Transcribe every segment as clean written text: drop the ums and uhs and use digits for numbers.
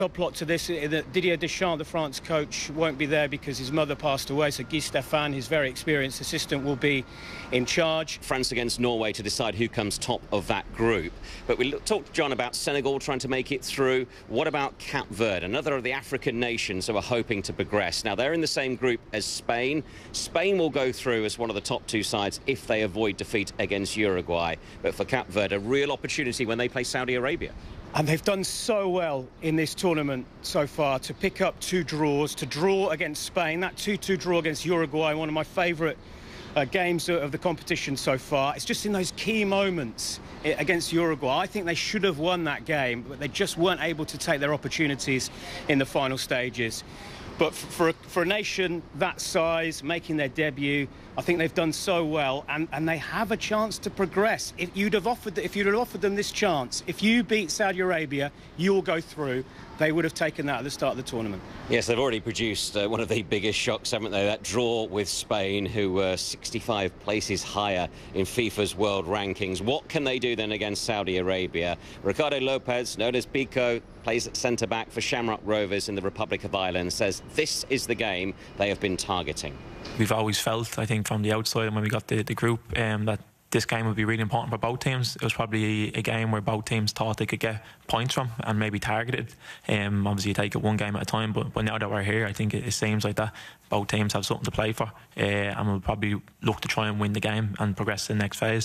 Plot to this, that Didier Deschamps, the France coach, won't be there because his mother passed away, so Guy Stéphane, his very experienced assistant, will be in charge. France against Norway to decide who comes top of that group. But we talked to John about Senegal trying to make it through. What about Cape Verde, another of the African nations who are hoping to progress? Now, they're in the same group as Spain. Spain will go through as one of the top two sides if they avoid defeat against Uruguay. But for Cape Verde, a real opportunity when they play Saudi Arabia. And they've done so well in this tournament so far to pick up 2 draws, to draw against Spain. That 2-2 draw against Uruguay, one of my favourite games of the competition so far. It's just in those key moments against Uruguay. I think they should have won that game, but they just weren't able to take their opportunities in the final stages. But for a nation that size, making their debut, I think they've done so well, and they have a chance to progress. If you'd have offered them this chance, if you beat Saudi Arabia, you'll go through. They would have taken that at the start of the tournament. Yes, they've already produced one of the biggest shocks, haven't they? That draw with Spain, who were 65 places higher in FIFA's world rankings. What can they do then against Saudi Arabia? Ricardo Lopez, known as Pico, plays at centre-back for Shamrock Rovers in the Republic of Ireland, says this is the game they have been targeting. We've always felt, I think, from the outside and when we got the group, that this game would be really important for both teams. It was probably a game where both teams thought they could get points from and maybe targeted. Obviously, you take it one game at a time, but now that we're here, I think it seems like that both teams have something to play for, and we'll probably look to try and win the game and progress to the next phase.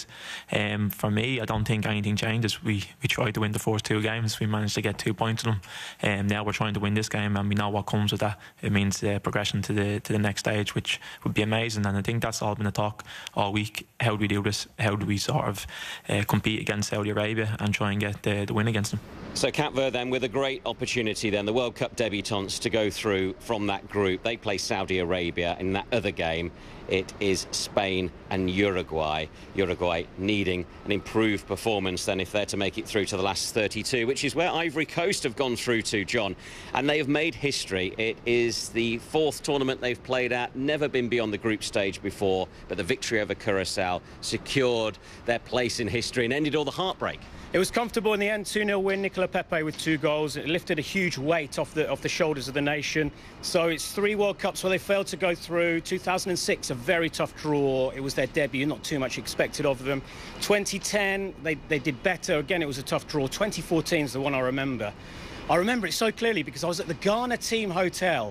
For me, I don't think anything changes. We tried to win the first 2 games. We managed to get 2 points in them. Now we're trying to win this game, and we know what comes with that. It means progression to the next stage, which would be amazing. And I think that's all been a talk all week. How do we do this? How do we sort of compete against Saudi Arabia and try and get the win against them? So Cape Verde then with a great opportunity then, the World Cup debutants, to go through from that group. They play Saudi Arabia. In that other game, it is Spain and Uruguay. Uruguay needing an improved performance then if they're to make it through to the last 32, which is where Ivory Coast have gone through to, John. And they have made history. It is the 4th tournament they've played at, never been beyond the group stage before, but the victory over Curaçao secured their place in history and ended all the heartbreak. It was comfortable in the end, 2-0 win, Nicolas Pepe with 2 goals. It lifted a huge weight off the shoulders of the nation. So it's 3 World Cups where they failed to go through. 2006, a very tough draw. It was their debut, not too much expected of them. 2010, they did better. Again, it was a tough draw. 2014 is the one I remember. I remember it so clearly because I was at the Ghana team hotel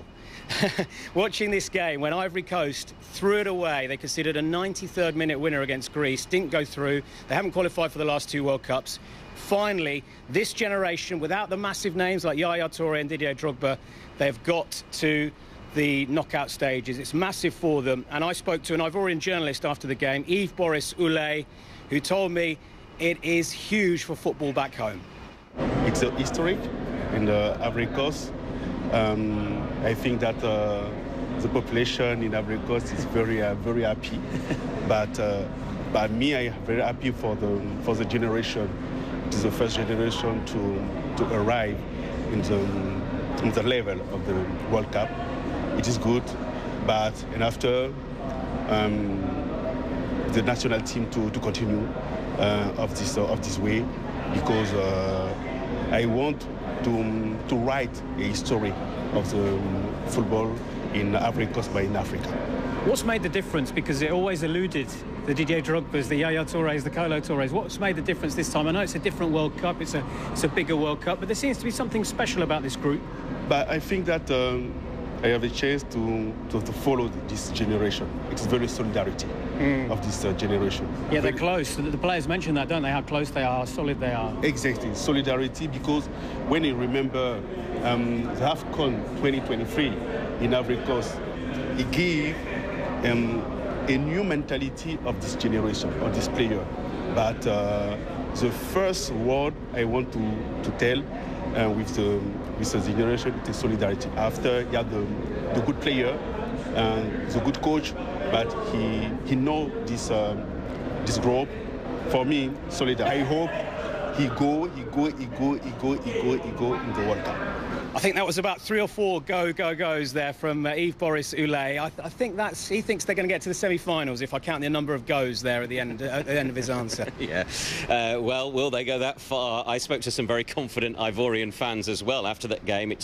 watching this game when Ivory Coast threw it away. They conceded a 93rd minute winner against Greece, didn't go through. They haven't qualified for the last 2 World Cups. Finally, this generation, without the massive names like Yaya Touré and Didier Drogba, they've got to the knockout stages. It's massive for them. And I spoke to an Ivorian journalist after the game, Yves Boris Oulé, who told me it is huge for football back home. It's historic in the Ivory Coast. I think that the population in Ivory Coast is very happy. But me, I'm very happy for the generation. It is the first generation to arrive in the level of the World Cup. It is good, and after the national team to continue of this way, because I want to write a history of the football in Ivory Coast, but in Africa. What's made the difference? Because it always eluded the Didier Drogbas, the Yaya Tourés, the Kolo Tourés. What's made the difference this time? I know it's a different World Cup, it's a bigger World Cup, but there seems to be something special about this group. But I think that I have a chance to follow this generation. It's very solidarity of this generation. Yeah, they're close. The players mention that, don't they? How close they are, how solid they are. Exactly, solidarity, because when you remember the AFCON 2023 in Ivory Coast, it gave a new mentality of this generation, of this player. But the first word I want to tell with the generation is solidarity. After you have the good player, the good coach, but he know this group. For me, solidarity. I hope he go in the World Cup. I think that was about 3 or 4 goes there from Yves Boris Houlet. I think he thinks they're going to get to the semi-finals if I count the number of goes there at the end of his answer. Yeah. Well, will they go that far? I spoke to some very confident Ivorian fans as well after that game.